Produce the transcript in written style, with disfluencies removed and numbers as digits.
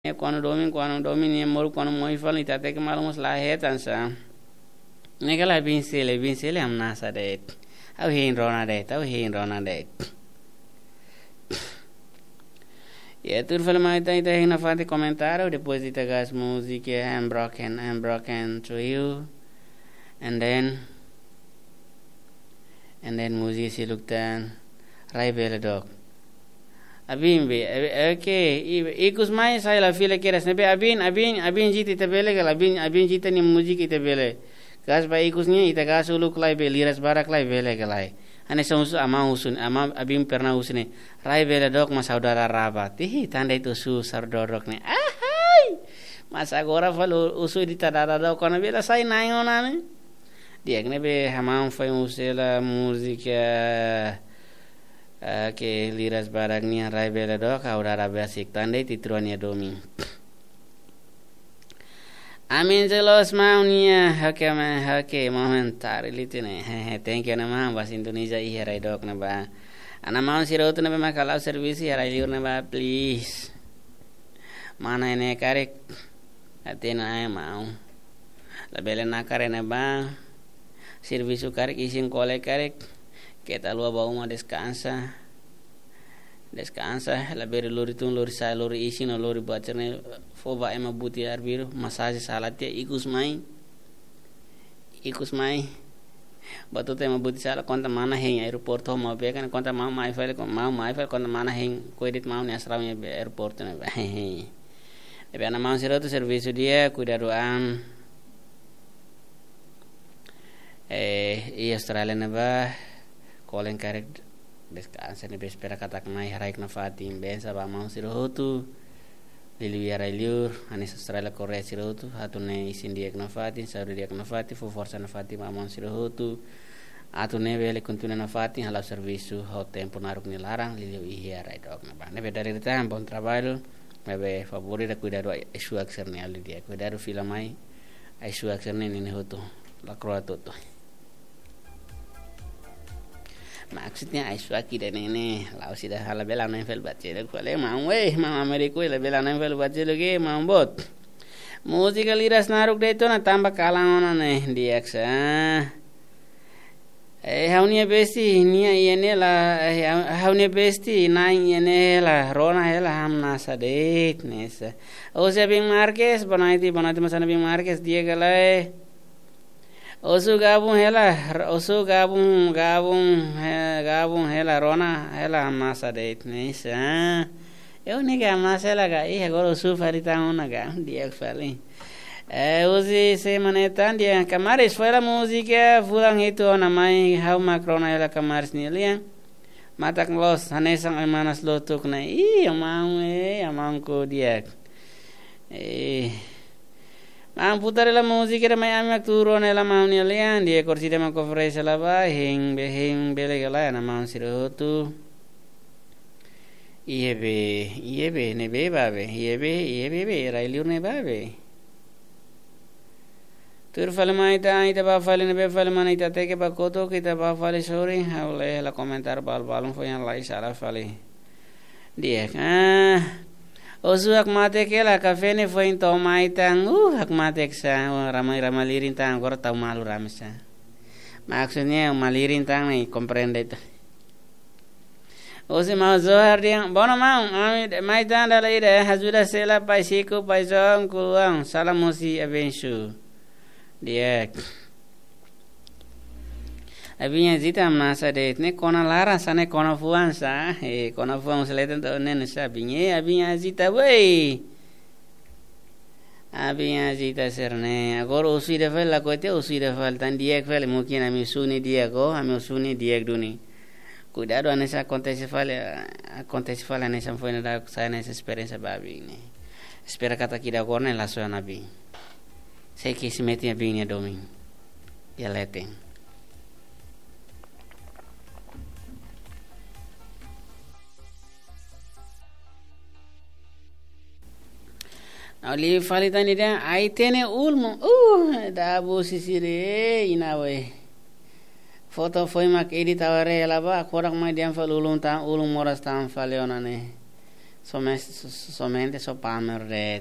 Quando domini mor quando moi fala até que malamos lá retansa negala binsele am nasa det au hin rona det e tur fala mai tai tai na fate comentário depois de tagas música I'm broken to you and then música se luktan rai bela dog abin be okay ikus mai saya la fila kira sebe abin jiti tabele gal abin jita ni musik tabele gas ba ikus ni ita gas uluk lai be liras barak lai bele galai ane sausu ama abin pernah usne rai bele dok mas saudara rabat ih tanda itu su sardorok ni ahai mas agora falo usu di tadara dok kona bela sai naingona ni dia be hamam foi musela musika que liras baragnya rai bela dok aurara basic tandai titruania domi amin jelos maunia hake momentar litine thank you nama bahasa Indonesia iya rai dok na ba ana mau sirot na ba makalau servisi rai liur na ba please mana ini karek atina ay mau labele na kare na ba servisu karek isin kole karek kita luar bawah descansa la bere lori tun lori sa lori isi no lori bacerne fo ba ema buti arbiru massage salatia ikus mai batu tema buti sala konta mana heng airport ho ma be kan konta ma mai file konta mana heng koedit mau ni asram ya airport na ba be ana mau sira tu servisu dia kudaruan i Australia na ba kolen karek descansa ne bespera katak mai haraik na fatim bensa ba mau sirotu liliu liur anis Australia Korea sirotu atune isin diak na fatim sauri diak na fatim fo forza na fatim mau sirotu atune bele kuntuna na fatim hala servisu ho tempo naruk ni larang liliu ihia rai dok na ba ne dari tam bon trabalho be favori da cuidado isu akserne ali dia cuidado filamai isu akserne ni hoto la croato maksudnya aiswaki dan ini lau sida hala bela nempel baca le kole mau ameriko le bela nempel baca lagi mau bot musika liras naruk de itu na tambah kalangan ne diaksa haunia besti nia iene la haunia besti na iene la rona hela hamna sadet nesa ose bing marques bonaiti masana bing marques dia galai osu gabung hela rona hela masa date nisa eu nega masa laga e agora osu farita una ga dia fali usi se manetan dia kamaris foi la música fulang itu na mai how macrona hela kamaris nilia matak los hanesang manas lotuk na amangko dia putar la musica de Miami turo nella mauni aliandi e corsi de ma cofresa la ba hing bele gala na maun sirotu iebe ne bebabe iebe railiur ne babe tur fale mai ta ita ba fale ne be fale mani ta te ke ba koto kita ba fale sorry haule la komentar balbalun foi an lai sala fale dia osu hak mate kela kafe ne foi tomai tang hak mate sa ramai lirin tang gor tau malu ramsa maksudnya malirin tang nih comprende itu osi mau zohar dia bono mau mai tang dala ide hazuda sela pai siku pai zong kuang salam musi abensu dia abinya zita amnasa det ne kona lara sane kona fuansa kona fuan seleten to nen sabinya abinya zita wey abinya zita serne agora usi de fel la kote usi de fel tan diek fel mungkin ami suni diego ami suni diek duni cuidado anesa acontece fala nessa foi na sa nessa experiência babi ne espera kata kida gorne la so nabi sei que se metia bem domingo e letem ali falita ni dia aitene ulmo da bo sisire inawe foto foi mak edit aware laba korak mai dia falulun ta ulum moras ta faleonane somente so palmer red